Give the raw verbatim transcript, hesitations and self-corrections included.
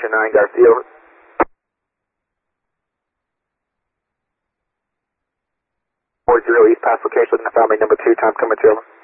Archer nine, Garcia, over. four zero East Pass location, looking at family number two, time coming to over.